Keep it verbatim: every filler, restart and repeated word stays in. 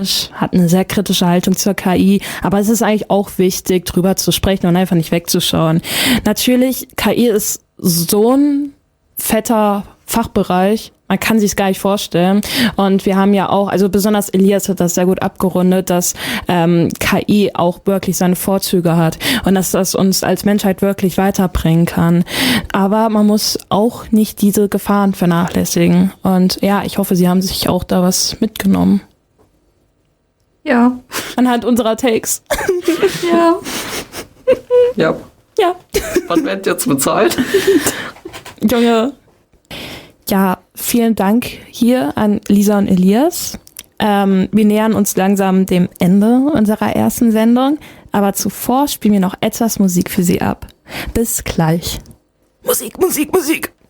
hat eine sehr kritische Haltung zur K I, aber es ist eigentlich auch wichtig, drüber zu sprechen und einfach nicht wegzuschauen. Natürlich, K I ist so ein fetter Fachbereich, man kann sich es gar nicht vorstellen. Und wir haben ja auch, also besonders Elias hat das sehr gut abgerundet, dass ähm, K I auch wirklich seine Vorzüge hat und dass das uns als Menschheit wirklich weiterbringen kann. Aber man muss auch nicht diese Gefahren vernachlässigen. Und ja, ich hoffe, Sie haben sich auch da was mitgenommen. Ja. Anhand unserer Takes. Ja. Ja. Ja. Wann wird jetzt bezahlt? Junge. Ja, vielen Dank hier an Lisa und Elias. Ähm, wir nähern uns langsam dem Ende unserer ersten Sendung, aber zuvor spielen wir noch etwas Musik für Sie ab. Bis gleich. Musik, Musik, Musik.